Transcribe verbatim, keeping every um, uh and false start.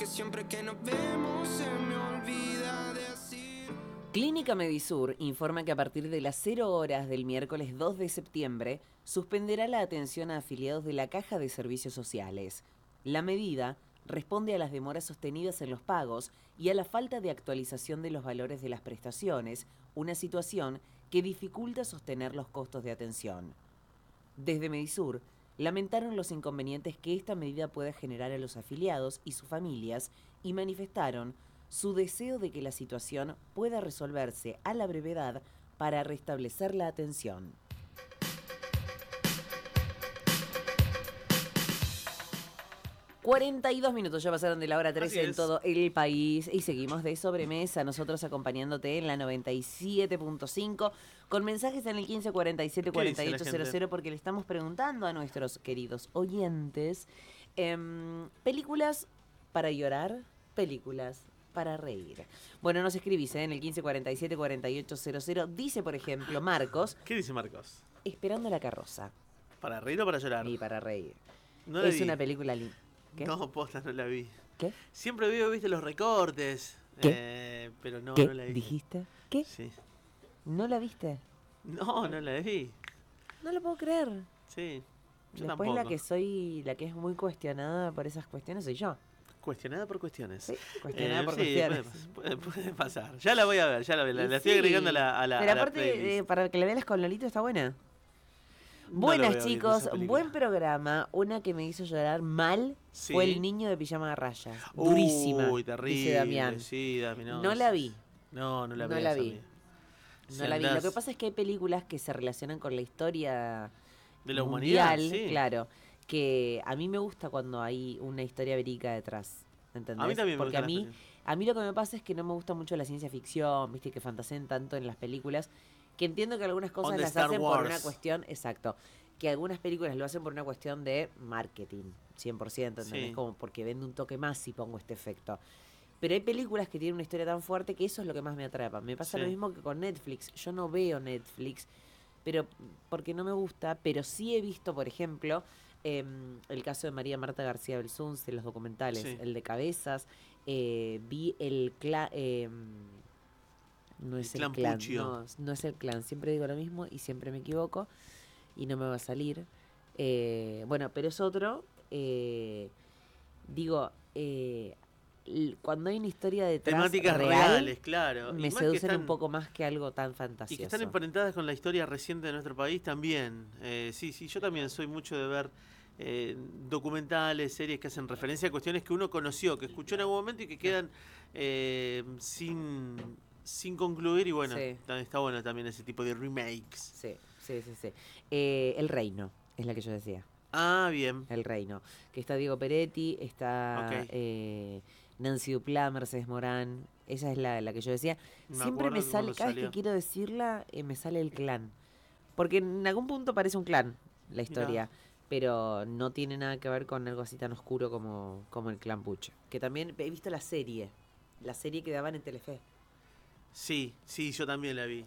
que siempre que nos vemos se me olvida decir. Clínica Medisur informa que a partir de las cero horas del miércoles dos de septiembre suspenderá la atención a afiliados de la Caja de Servicios Sociales. La medida responde a las demoras sostenidas en los pagos y a la falta de actualización de los valores de las prestaciones, una situación que dificulta sostener los costos de atención. Desde Medisur lamentaron los inconvenientes que esta medida pueda generar a los afiliados y sus familias y manifestaron su deseo de que la situación pueda resolverse a la brevedad para restablecer la atención. cuarenta y dos minutos ya pasaron de la hora trece en todo el país y seguimos de sobremesa, nosotros acompañándote en la noventa y siete punto cinco con mensajes en el quince cuarenta y siete cuarenta y ocho cero cero porque le estamos preguntando a nuestros queridos oyentes eh, películas para llorar, películas para reír. Bueno, nos escribís ¿eh? en el quince cuarenta y siete cuarenta y ocho cero cero. Dice, por ejemplo, Marcos. ¿Qué dice Marcos? Esperando la carroza. ¿Para reír o para llorar? Y para reír. No es una película linda. ¿Qué? No, posta, no la vi. ¿Qué? Siempre veo, viste, los recortes. ¿Qué? Eh, pero no, ¿Qué? no la vi. ¿Dijiste? ¿Qué? Sí. ¿No la viste? No, no la vi. No lo puedo creer. Sí. Yo Después tampoco. la que soy, la que es muy cuestionada por esas cuestiones soy yo. Cuestionada por cuestiones. Sí, cuestionada eh, por sí, cuestiones. Puede, puede, puede pasar. Ya la voy a ver, ya la, la, la estoy sí. agregando a la, a la Pero a la aparte, eh, para que la veas con Lolito está buena. No Buenas chicos, buen programa. Una que me hizo llorar mal sí. fue El niño de pijama de rayas. Durísima. Uy, terrible. Dice Damián. Sí, Damián. No, no la vi. No, no la, no la vi. Amiga. No si la vi. andás... Lo que pasa es que hay películas que se relacionan con la historia de la mundial, humanidad, sí. Claro, que a mí me gusta cuando hay una historia verídica detrás. ¿Entendés? A mí también me Porque gusta a mí, a mí lo que me pasa es que no me gusta mucho la ciencia ficción, viste, que fantaseen tanto en las películas, que entiendo que algunas cosas las Star hacen Wars. por una cuestión, exacto, que algunas películas lo hacen por una cuestión de marketing, cien por ciento, ¿entendés? Sí. Como porque vende un toque más si pongo este efecto. Pero hay películas que tienen una historia tan fuerte que eso es lo que más me atrapa. Me pasa sí. lo mismo que con Netflix. Yo no veo Netflix, pero porque no me gusta, pero sí he visto, por ejemplo, eh, el caso de María Marta García Belsunce, los documentales, sí. el de Cabezas, eh, vi el clan, eh, no es el, el clan, no, no es el clan, siempre digo lo mismo y siempre me equivoco y no me va a salir. Eh, bueno, pero es otro, eh, digo, eh, cuando hay una historia detrás temáticas real, reales, claro, me y más seducen están, un poco más que algo tan fantasioso. Y que están emparentadas con la historia reciente de nuestro país también. Eh, sí, sí, yo también soy mucho de ver eh, documentales, series que hacen referencia a cuestiones que uno conoció, que escuchó en algún momento y que quedan eh, sin, sin concluir. Y bueno, sí. está bueno también ese tipo de remakes. Sí, sí, sí, sí. Eh, El Reino, es la que yo decía. Ah, bien. El Reino. Que está Diego Peretti, está okay. eh, Nancy Duplá, Mercedes Morán. Esa es la, la que yo decía. Me Siempre me sale, cada vez que quiero decirla, eh, me sale el clan. Porque en algún punto parece un clan la historia. Mirá. Pero no tiene nada que ver con algo así tan oscuro como, como el clan Puch. Que también he visto la serie. La serie que daban en Telefe. Sí, sí, yo también la vi.